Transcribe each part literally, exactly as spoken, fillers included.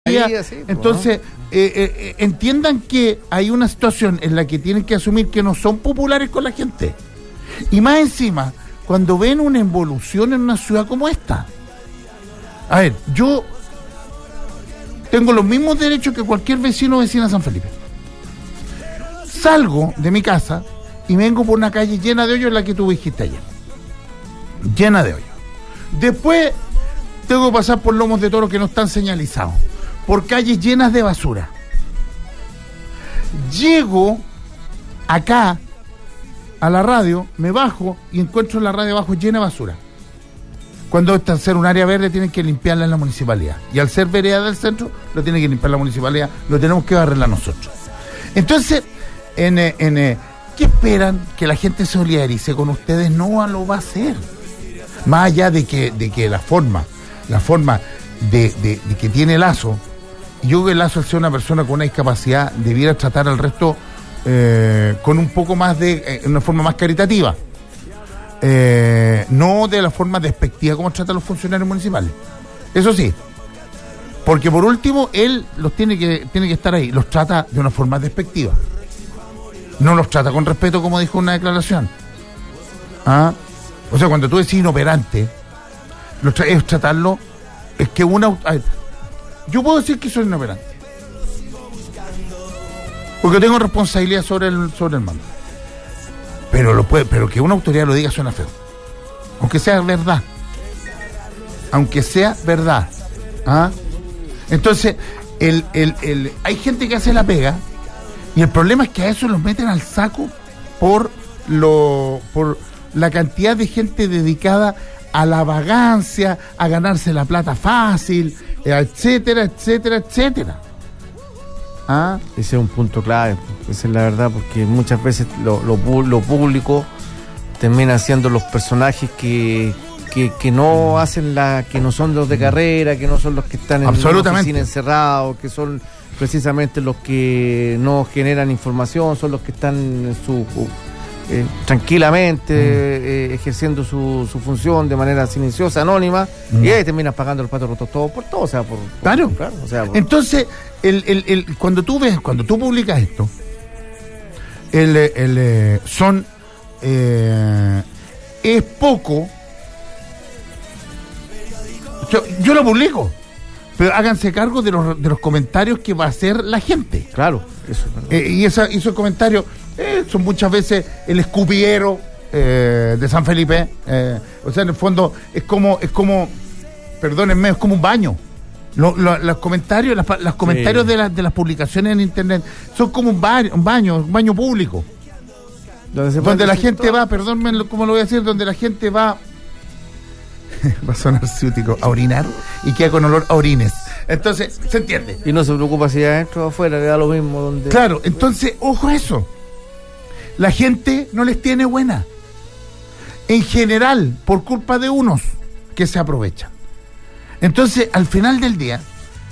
día. Día sí, Entonces, ¿no? eh, eh, entiendan que hay una situación en la que tienen que asumir que no son populares con la gente. Y más encima, cuando ven una involución en una ciudad como esta. A ver, yo tengo los mismos derechos que cualquier vecino o vecina de San Felipe. Salgo de mi casa y vengo por una calle llena de hoyos, en la que tú dijiste ayer. Llena de hoyos. Después tengo que pasar por lomos de toro que no están señalizados, por calles llenas de basura. Llego acá a la radio, me bajo y encuentro la radio abajo llena de basura. Cuando está ser un área verde, tienen que limpiarla en la municipalidad. Y al ser vereda del centro, lo tiene que limpiar la municipalidad, lo tenemos que barrerla nosotros. Entonces, en, en, ¿qué esperan? ¿Que la gente se solidarice con ustedes? No lo va a hacer. Más allá de que, de que la forma, la forma de, de, de que tiene Lazo, yo creo que Lazo, al ser una persona con una discapacidad, debiera tratar al resto eh, con un poco más de, eh, una forma más caritativa. Eh, no de la forma despectiva como trata a los funcionarios municipales. Eso sí, porque por último él los tiene que tiene que estar ahí, los trata de una forma despectiva, no los trata con respeto, como dijo en una declaración. ¿Ah? O sea, cuando tú decís inoperante, los tra- es tratarlo, es que una ver, yo puedo decir que soy inoperante porque tengo responsabilidad sobre el sobre el mando. Pero lo puede, pero que una autoridad lo diga suena feo. Aunque sea verdad. Aunque sea verdad. ¿Ah? Entonces, el, el, el, hay gente que hace la pega, y el problema es que a eso los meten al saco por lo, por la cantidad de gente dedicada a la vagancia, a ganarse la plata fácil, etcétera, etcétera, etcétera. ¿Ah? Ese es un punto clave, esa es la verdad, porque muchas veces lo, lo, lo público termina siendo los personajes que, que, que no hacen la, que no son los de carrera, que no son los que están en la oficina encerrados, que son precisamente los que no generan información, son los que están en su eh, tranquilamente mm. eh, ejerciendo su, su función de manera silenciosa, anónima, mm. y ahí terminas pagando los patos rotos todos por todo, o sea, por, por claro, claro o sea, por, entonces el, el, el, cuando tú ves, cuando tú publicas esto, el, el, el son eh, es poco. Yo, yo lo publico, pero háganse cargo de los de los comentarios que va a hacer la gente. Claro, eso. Eh, y esa, esos comentarios eh, son muchas veces el escupiero eh, de San Felipe. Eh, o sea, en el fondo es como, es como, perdónenme, es como un baño. Lo, lo, los comentarios, las, los comentarios sí. de, las, de las publicaciones en internet son como un baño, un baño, un baño público. Donde, se donde la gente todo. va, perdónenme cómo lo voy a decir, donde la gente va, va a sonar ciútico, a orinar y queda con olor a orines. Entonces, ¿se entiende? Y no se preocupa si adentro o afuera, le da lo mismo donde. Claro, entonces, ojo a eso. La gente no les tiene buena. En general, por culpa de unos que se aprovechan. Entonces, al final del día,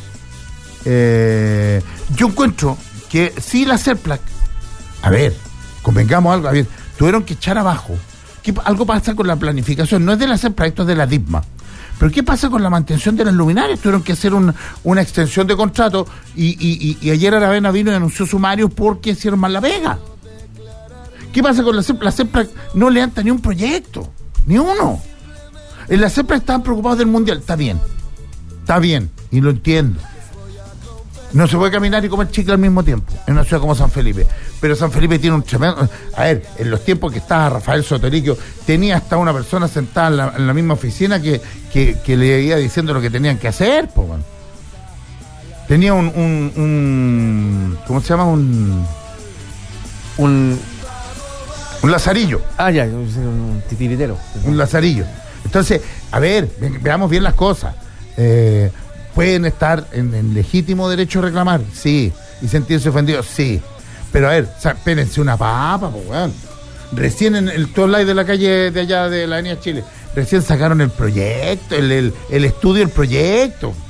eh, yo encuentro que si la CERPLAC, a ver, convengamos algo, a ver, tuvieron que echar abajo. ¿Qué, algo pasa con la planificación? No es de la CERPLAC, esto es de la DIPMA. Pero ¿qué pasa con la mantención de las luminarias? Tuvieron que hacer un, una extensión de contrato y, y, y, y ayer Aravena vino y anunció sumario porque hicieron mal la pega. ¿Qué pasa con la CERPLAC? La CERPLAC no levanta ni un proyecto, ni uno. En la CERPLAC estaban preocupados del mundial, está bien. Está bien, y lo entiendo. No se puede caminar y comer chicle al mismo tiempo en una ciudad como San Felipe. Pero San Felipe tiene un tremendo... A ver, en los tiempos que estaba Rafael Sotoriquio, tenía hasta una persona sentada en la, en la misma oficina que, que, que le iba diciendo lo que tenían que hacer, po, bueno. Tenía un, un, un... ¿Cómo se llama? Un... Un... Un lazarillo. Ah, ya, un titiritero. Un lazarillo. Entonces, a ver, ve, veamos bien las cosas. Eh, pueden estar en, en legítimo derecho a reclamar, sí, y sentirse ofendidos, sí, pero a ver, o sea, espérense una papa, pues, weón. Recién en el todo live de la calle de allá de la Avenida Chile, recién sacaron el proyecto, el, el, el estudio del proyecto.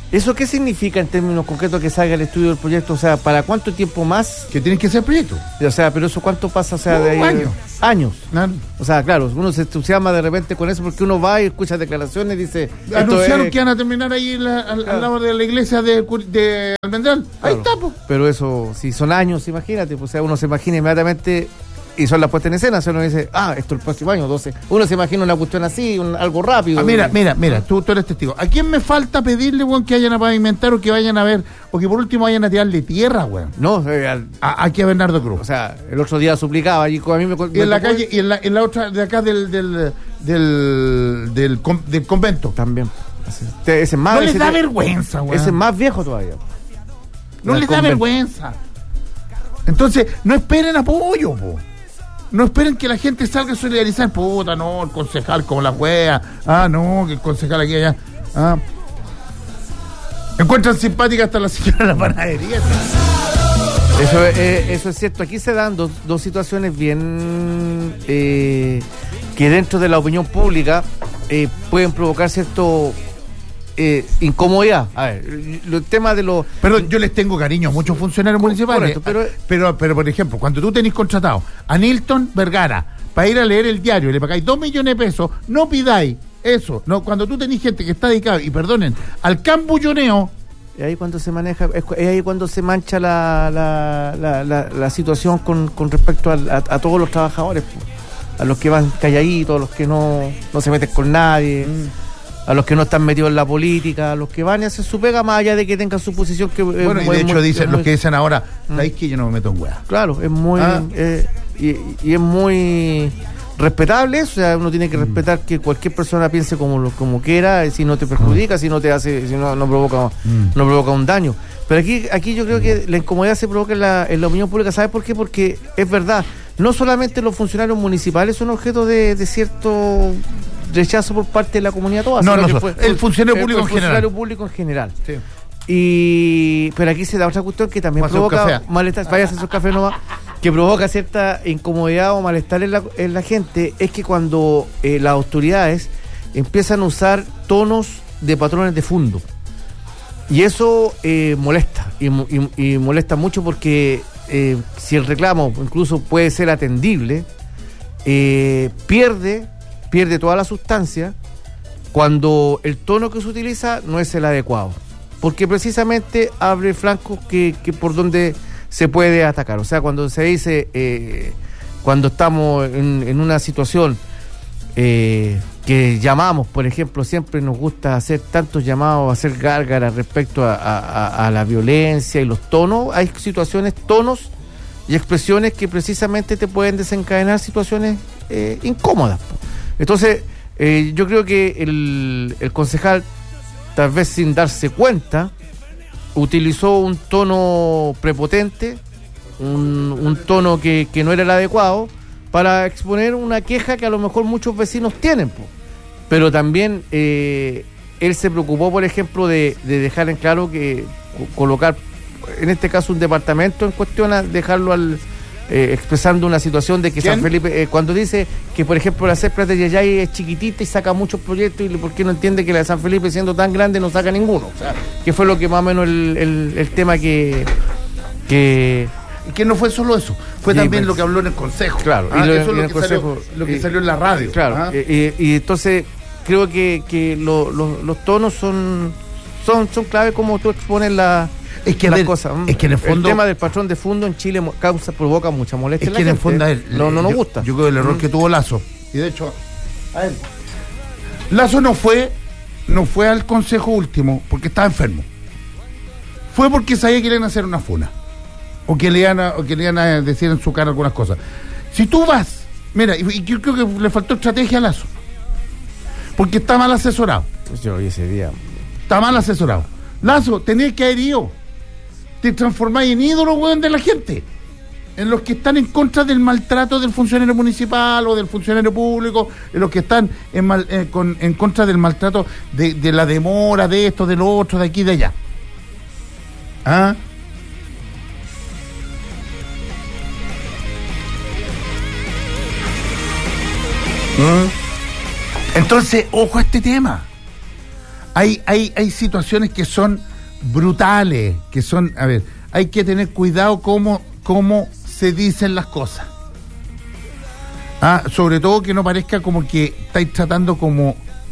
¿Eso qué significa en términos concretos que salga el estudio del proyecto? O sea, ¿para cuánto tiempo más? Que tienen que ser proyectos. O sea, pero eso ¿cuánto pasa? O sea, No, de ahí, años. Años. Claro. O sea, claro, uno se entusiasma de repente con eso porque uno va y escucha declaraciones y dice... Anunciaron es... que van a terminar ahí la, al, claro. al lado de la iglesia de, de Almendral. Ahí Claro. está, pues. Pero eso, si son años, imagínate, pues, o sea, uno se imagina inmediatamente... Y son las puestas en escena, o sea, uno dice, ah, esto el próximo año, doce. Uno se imagina una cuestión así, un, algo rápido. Ah, mira, mira, mira, tú, tú eres testigo. ¿A quién me falta pedirle, weón, que vayan a pavimentar o que vayan a ver, o que por último vayan a tirarle tierra, weón? No, eh, al- A- Aquí a Bernardo Cruz. o sea, el otro día suplicaba y a mí me... Y en la tocó- calle, y en la, en la otra de acá del del del, del, con- del convento. También. Ese, ese es más, No les ese- da vergüenza, weón. Ese es más viejo todavía. No Del les da convento. vergüenza. Entonces, no esperen apoyo, po. No esperen que la gente salga a solidarizar. Puta, no, el concejal como la wea. Ah, no, que el concejal aquí allá. Ah. Encuentran simpática hasta la señora de la panadería. Eso, es- eh, eso es cierto. Aquí se dan dos, dos situaciones bien eh, que dentro de la opinión pública eh, pueden provocar cierto eh, incomodidad. A ver, el tema de los... Pero yo les tengo cariño a muchos funcionarios municipales. Correcto, pero- pero, pero, por ejemplo, cuando tú tenés contratado a Nilton Vergara para ir a leer el diario, le pagáis dos millones de pesos, no pidáis eso. No, cuando tú tenés gente que está dedicada, y perdonen, al cambulloneo. Es ahí cuando se maneja, es, es ahí cuando se mancha la, la, la, la, la situación con, con respecto a, a, a todos los trabajadores, po. A los que van calladitos, a los que no, no se meten con nadie, a los que no están metidos en la política, a los que van y hacen su pega más allá de que tengan su posición que es Bueno, y muy- de hecho muy- dicen, es los muy- que dicen ahora, ¿sabéis que yo no me meto en weá? Claro, es muy... Ah. eh, y, y es muy respetable eso, o sea, uno tiene que respetar que cualquier persona piense como lo- como quiera, eh, si no te perjudica, si no te hace, si no, no provoca Mm. no provoca un daño. Pero aquí aquí yo creo que la incomodidad se provoca en la, en la opinión pública, ¿sabes por qué? Porque es verdad, no solamente los funcionarios municipales son objeto de, de cierto rechazo por parte de la comunidad toda, No, sino no, que so- fue- el funcionario público el en general. funcionario público en general. Sí. Y pero aquí se da otra cuestión que también Va a hacer un provoca café. malestar, vaya a hacer su café no va, que provoca cierta incomodidad o malestar en la, en la gente, es que cuando eh, las autoridades empiezan a usar tonos de patrones de fondo. Y eso eh, molesta, y, mo- y- y molesta mucho porque eh, si el reclamo incluso puede ser atendible, eh, pierde, pierde toda la sustancia cuando el tono que se utiliza no es el adecuado. Porque precisamente abre flancos que, que por donde se puede atacar. O sea, cuando se dice, eh, cuando estamos en, en una situación eh, que llamamos, por ejemplo, siempre nos gusta hacer tantos llamados, hacer gárgaras respecto a, a- a la violencia y los tonos. Hay situaciones, tonos y expresiones que precisamente te pueden desencadenar situaciones eh, incómodas. po. Entonces, eh, yo creo que el, el concejal, tal vez sin darse cuenta, utilizó un tono prepotente, un, un tono que, que no era el adecuado, para exponer una queja que a lo mejor muchos vecinos tienen. po. Pero también eh, él se preocupó, por ejemplo, de, de dejar en claro que co- colocar, en este caso, un departamento en cuestión, a dejarlo al... eh, expresando una situación de que ¿Quién? San Felipe, eh, cuando dice que, por ejemplo, la CEPRA de Yayay es chiquitita y saca muchos proyectos, y por qué no entiende que la de San Felipe, siendo tan grande, no saca ninguno. O sea, que fue lo que más o menos el, el, el tema que... que Y que no fue solo eso, fue Sí, también pues. lo que habló en el consejo. Claro, Ah, y lo- eso es y en lo el que, salió, consejo, lo que y- salió en la radio. Claro, Ah. eh, y, y entonces creo que, que lo- lo- los tonos son, son, son clave como tú expones la, Es que, a las ver, cosas. ¿m? es que en el fondo- tema del patrón de fondo en Chile mo- causa, provoca mucha molestia Es en que en la el gente. fondo a él, no, no nos yo- gusta. Yo creo que el error Mm. que tuvo Lazo, y de hecho, a él, Lazo no fue, no fue al consejo último porque estaba enfermo. Fue porque sabía que le iban a hacer una funa. O que le iban a, o que le iban a decir en su cara algunas cosas. Si tú vas, mira, y, y yo creo que le faltó estrategia a Lazo. Porque está mal asesorado. Pues yo lo vi ese día. Está mal asesorado. Lazo, tenés que haber ido. Te transformáis en ídolo, weón, de la gente. En los que están en contra del maltrato del funcionario municipal o del funcionario público, en los que están en, mal- eh, con- en contra del maltrato de, de la demora, de esto, de lo otro, de aquí, de allá. ¿Ah? ¿Mm? Entonces, ojo a este tema. Hay, hay, hay situaciones que son brutales, que son, a ver, hay que tener cuidado cómo, cómo se dicen las cosas. Ah, sobre todo que no parezca como que estáis tratando como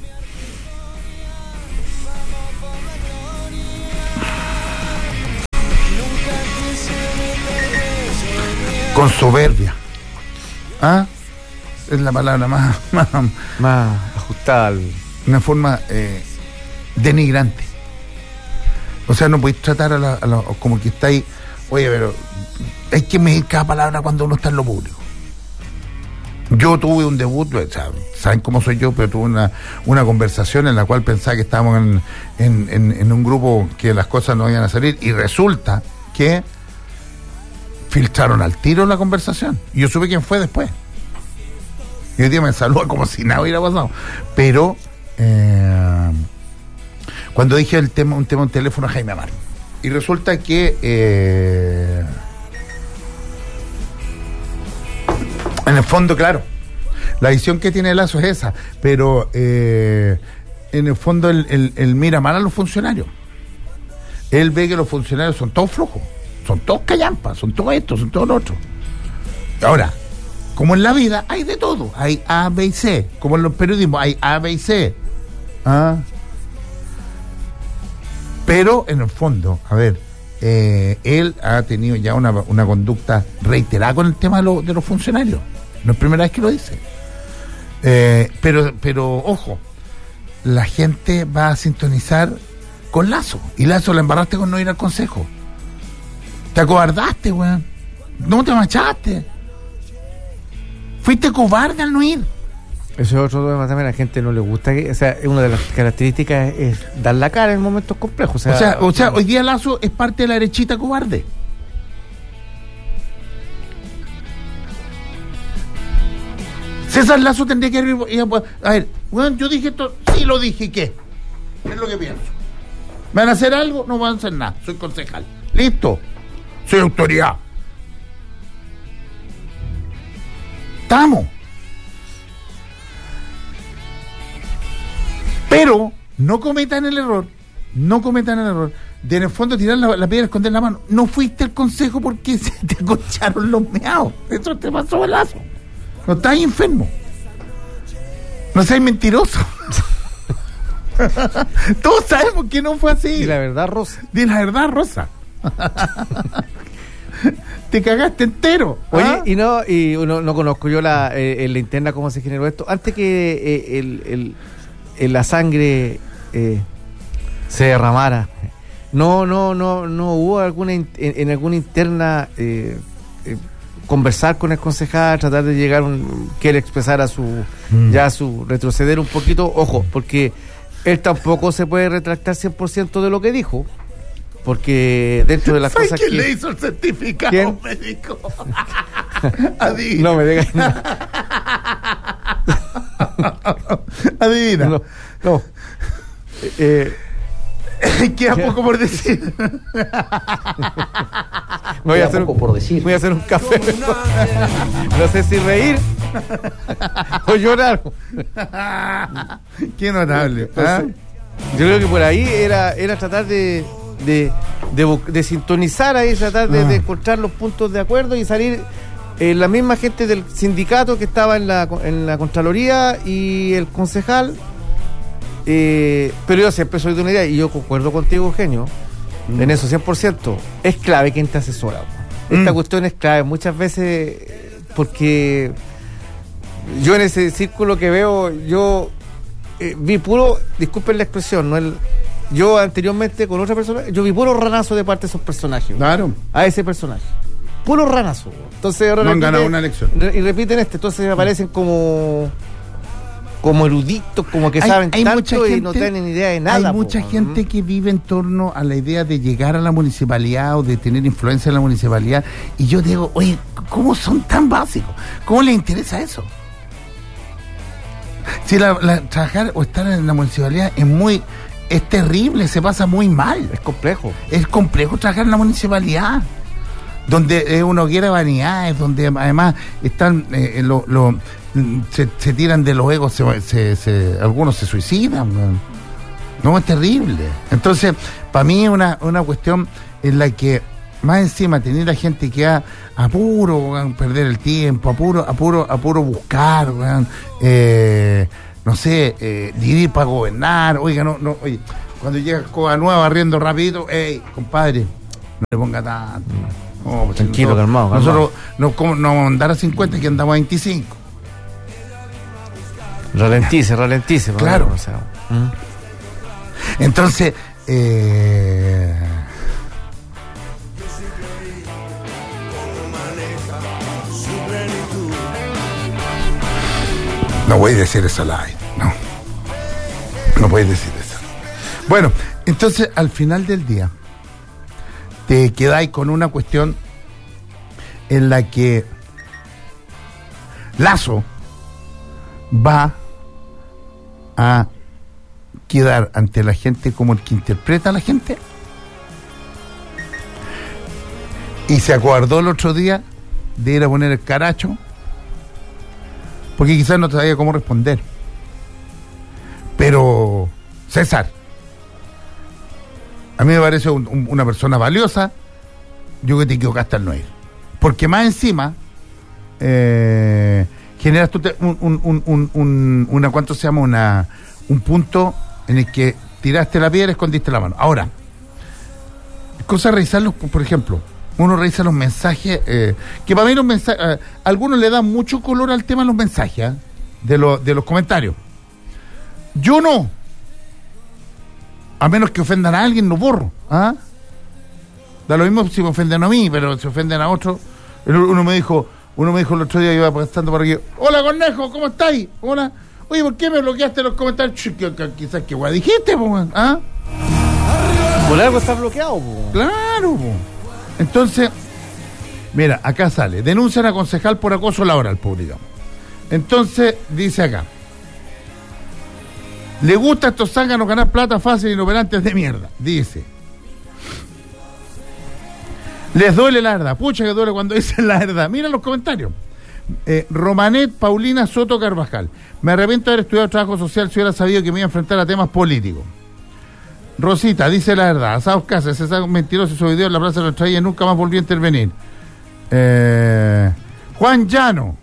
con soberbia. ¿Ah? Es la palabra más más, más ajustada al... una forma eh, denigrante. O sea, no podéis tratar a la, a la, como que estáis, oye, pero hay que medir cada palabra cuando uno está en lo público. Yo tuve un debut, o sea, saben cómo soy yo, pero tuve una, una conversación en la cual pensaba que estábamos en, en, en, en un grupo que las cosas no iban a salir, y resulta que filtraron al tiro la conversación. Y yo supe quién fue después. Y hoy día me saluda como si nada hubiera pasado. Pero eh, cuando dije el tema, un tema en teléfono a Jaime Amar, y resulta que eh, en el fondo, claro, la visión que tiene Lazo es esa, pero eh, en el fondo él, él, él mira mal a los funcionarios. Él ve que los funcionarios son todos flojos, son todos callampas, son todos estos, son todos los otros. Ahora, como en la vida hay de todo, hay A, B y C, como en los periodismos hay A, B y C. ¿Ah? Pero en el fondo, a ver, eh, él ha tenido ya una, una conducta reiterada con el tema de, lo, de los funcionarios. No es primera vez que lo dice. Eh, pero, pero, ojo, la gente va a sintonizar con Lazo. Y Lazo la embarraste con no ir al consejo. Te acobardaste, weón. No te machaste. Fuiste cobarde al no ir. Eso es otro tema también. A la gente no le gusta. Que, o sea, una de las características es, es dar la cara en momentos complejos. O sea, o sea, o sea hoy día Lazo es parte de la derechita cobarde. César Lazo tendría que ir. A ver, bueno, yo dije esto, sí lo dije, ¿y qué? Es lo que pienso. ¿Me van a hacer algo? No van a hacer nada. Soy concejal. Listo. Soy autoridad. Estamos. Pero no cometan el error, no cometan el error de en el fondo tirar la, la piedra y esconder la mano. No fuiste al consejo porque se te concharon los meados. Eso te pasó el Lazo. No estás enfermo. No seas mentiroso. Todos sabemos que no fue así. Y la verdad, Rosa. Di la verdad, Rosa. Te cagaste entero. Oye, ¿ah? y no y no, no conozco yo la, eh, en la interna cómo se generó esto. Antes que eh, el, el, el, la sangre eh, se derramara, no no no no hubo alguna en, en alguna interna eh, eh, conversar con el concejal, tratar de llegar un, que él expresara su mm. ya su retroceder un poquito. Ojo, porque él tampoco se puede retractar cien por ciento de lo que dijo. Porque dentro de las cosas quién que... le hizo el certificado ¿Quién? médico? Adivina. No me digas. Adivina. No. no. Eh, Queda poco por decir. voy, a hacer un, por decir. voy a hacer un café. No sé si reír o llorar. Qué notable. Entonces, ¿ah? Yo creo que por ahí era, era tratar de... De, de, de sintonizar ahí, tratar de, ah. de encontrar los puntos de acuerdo y salir eh, la misma gente del sindicato que estaba en la, en la Contraloría y el concejal. Eh, pero yo siempre soy de una idea y yo concuerdo contigo, Eugenio, mm. en eso cien por ciento. Es clave quien te asesora. Esta mm. cuestión es clave muchas veces porque yo en ese círculo que veo, yo eh, vi puro, disculpen la expresión, no el. Yo anteriormente con otra persona, yo vi puro ranazo de parte de esos personajes. Claro. A ese personaje. Puro ranazo. Entonces ahora no repiten, han ganado una elección. Re, y repiten este, entonces aparecen como como eruditos, como que hay, saben hay tanto gente, y no tienen idea de nada. Hay mucha po, gente ¿no? que vive en torno a la idea de llegar a la municipalidad o de tener influencia en la municipalidad. Y yo digo, oye, ¿cómo son tan básicos? ¿Cómo les interesa eso? Si la, la, trabajar o estar en la municipalidad es muy... Es terrible, se pasa muy mal. Es complejo. Es complejo trabajar en la municipalidad, donde es una hoguera de vanidades, donde además están eh, lo, lo, se, se tiran de los egos, se, se, se, algunos se suicidan. No, es terrible. Entonces, para mí es una, una cuestión en la que, más encima, tener a gente que a apuro, weón, perder el tiempo, apuro, apuro, apuro buscar, weón, eh, no sé, eh, dividir para gobernar, oiga, no, no, oye, cuando llega Escoba Nueva barriendo rapidito, hey, compadre, no le ponga tanto. No, pues tranquilo, nosotros, calmado, calmado. Nosotros no, como, no vamos a andar a cincuenta, que andamos a veinticinco. Ralentice, ralentice. Claro. O sea, ¿mm? Entonces, eh, no voy a decir eso al aire, no. No voy a decir eso. Bueno, entonces al final del día te quedáis con una cuestión en la que Lasso va a quedar ante la gente como el que interpreta a la gente, y se acordó el otro día de ir a poner el caracho porque quizás no sabía cómo responder. Pero César, a mí me parece un, un, una persona valiosa. Yo que te equivocaste al no ir, porque más encima eh, generas tú te, un, un, un, un, un, una, ¿cuánto se llama? Una, un punto en el que tiraste la piedra y escondiste la mano. Ahora, cosa revisarlos, por ejemplo, uno revisa los mensajes, eh, que para mí los mensajes, eh, algunos le dan mucho color al tema de los mensajes, ¿eh? de, lo, de los comentarios. Yo no, a menos que ofendan a alguien, lo borro. ¿Ah? Da lo mismo si me ofenden a mí, pero si ofenden a otro. Uno me dijo, uno me dijo el otro día, iba pasando por aquí, hola Cornejo, ¿cómo estáis? Hola. Oye, ¿por qué me bloqueaste los comentarios? Quizás que guay dijiste, po, ¿ah? Por algo está bloqueado, po. Claro, po. Entonces, mira, acá sale, denuncian a concejal por acoso laboral, publicamos. Entonces, dice acá, le gusta a estos zánganos ganar plata fácil, inoperantes de mierda, dice. Les duele la verdad, pucha que duele cuando dicen la verdad. Mira los comentarios. Eh, Romanet Paulina Soto Carvajal. Me arrepiento de haber estudiado trabajo social si hubiera sabido que me iba a enfrentar a temas políticos. Rosita, dice la verdad. Asados Casas, ese mentiroso hizo video en la plaza de los Traías y nunca más volvió a intervenir. Eh, Juan Llano.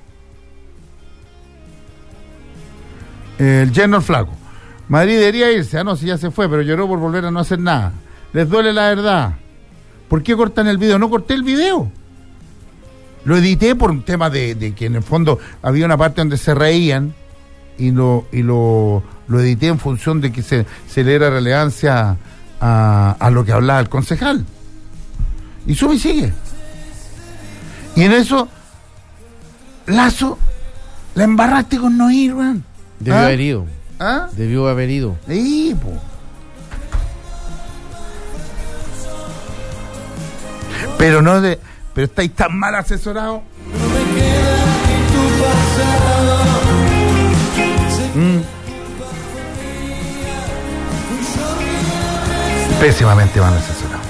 Eh, el yerno flaco. Madrid debería irse. Ah, no, si ya se fue, pero lloró por volver a no hacer nada. Les duele la verdad. ¿Por qué cortan el video? No corté el video. Lo edité por un tema de, de que en el fondo había una parte donde se reían y lo y lo, lo edité en función de que se, se le diera relevancia a, a lo que hablaba el concejal. Y sube y sigue. Y en eso, Lasso, la embarraste con no ir, man. Debió ¿Ah? haber ido. ¿Ah? Debió haber ido. Sí, po. Pero no de... Pero estáis tan mal asesorados. Mm. Pésimamente mal asesorados.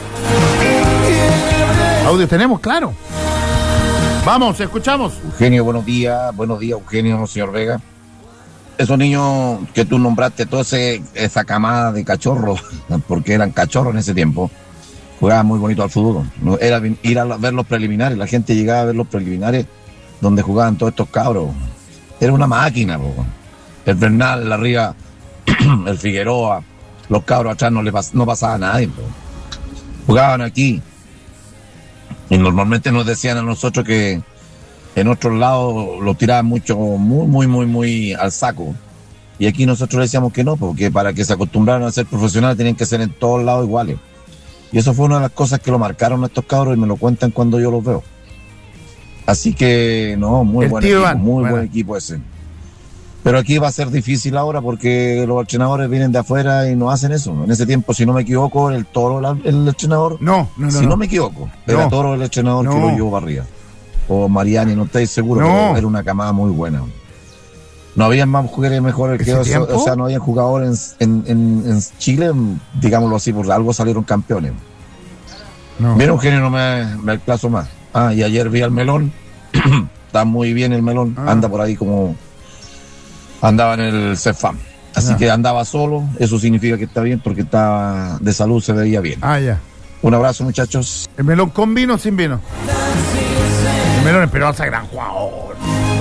Audio tenemos, claro. Vamos, escuchamos. Eugenio, buenos días. Buenos días, Eugenio, señor Vega. Esos niños que tú nombraste, toda ese, esa camada de cachorros, porque eran cachorros en ese tiempo, jugaban muy bonito al fútbol. Era ir a ver los preliminares, la gente llegaba a ver los preliminares donde jugaban todos estos cabros. Era una máquina, po. El Bernal, la Riga, el Figueroa, los cabros atrás no le pas, no pasaba a nadie, po. Jugaban aquí. Y normalmente nos decían a nosotros que en otros lados lo tiraban mucho, muy, muy, muy, muy al saco. Y aquí nosotros decíamos que no, porque para que se acostumbraran a ser profesionales tenían que ser en todos lados iguales. Y eso fue una de las cosas que lo marcaron a estos cabros y me lo cuentan cuando yo los veo. Así que, no, muy el buen equipo, Iván, muy bueno. buen equipo ese. Pero aquí va a ser difícil ahora porque los entrenadores vienen de afuera y no hacen eso. En ese tiempo, si no me equivoco, el Toro el, el entrenador. No, no, no. Si no, no me equivoco, era No. Toro el entrenador No. que lo llevó Barría. O Mariani, no estoy seguro, No. pero era una camada muy buena. No había más jugadores mejores que ¿Ese eso, tiempo? o sea, no había jugadores en, en, en Chile, digámoslo así, por algo salieron campeones. no. Mira, Eugenio, no me, me plazo más. Ah, y ayer vi al Melón. Está muy bien el Melón. Ah. Anda por ahí como andaba en el Cefam. Así Ya. que andaba solo, eso significa que está bien porque estaba de salud, se veía bien. Ah, ya. Un abrazo, muchachos. ¿El melón con vino o sin vino? El melón Esperanza, gran jugador.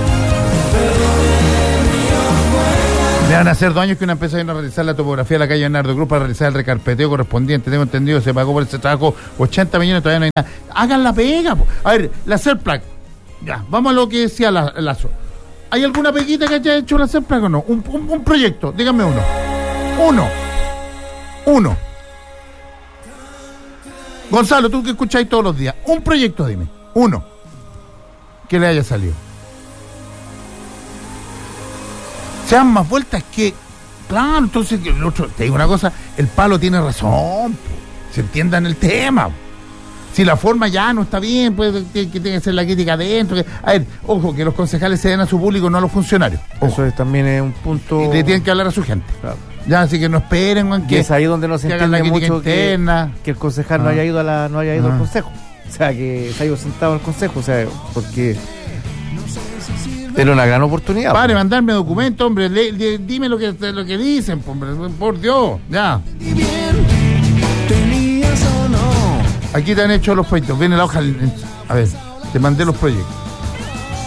Me van a hacer dos años que una empresa vino a realizar la topografía de la calle Bernardo Cruz para realizar el recarpeteo correspondiente. Tengo entendido que se pagó por ese trabajo ochenta millones, todavía no hay nada. Hagan la pega, po. A ver, la CERPLAC. Ya, vamos a lo que decía la, Lazo. ¿Hay alguna peguita que haya hecho la CERPLAC o no? Un, un, un proyecto, díganme uno. Uno. Uno. Gonzalo, tú que escucháis todos los días. Un proyecto, dime. Uno. Que le haya salido. Se dan más vueltas que... Claro, entonces, el otro, te digo una cosa, el palo tiene razón. Po. Se entiendan el tema. Si la forma ya no está bien, pues que, que tiene que ser la crítica adentro. Que, a ver, ojo, que los concejales se den a su público, no a los funcionarios. Ojo. Eso es, también es un punto. Y le tienen que hablar a su gente. Claro. Ya, así que no esperen, man, Y que es ahí donde no se que hagan la entiende crítica mucho que, interna. que el concejal Ah. no haya ido a la, no haya ido Ah. al consejo. O sea, que se haya ido sentado al consejo, o sea, porque era una gran oportunidad. Pare, pues. mandarme documento, hombre, le, le- dime lo que, lo que dicen, po, hombre, por Dios, ya. Aquí te han hecho los proyectos, viene la hoja, a ver, te mandé los proyectos.